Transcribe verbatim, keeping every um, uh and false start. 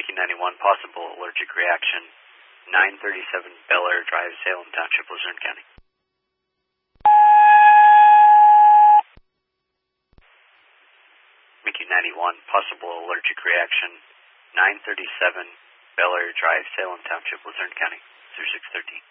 Mickey ninety-one, possible allergic reaction, nine thirty-seven Bel Air Drive, Salem Township, Luzerne County. Mickey ninety-one, possible allergic reaction, nine thirty-seven Bel Air Drive, Salem Township, Luzerne County, zero six thirteen.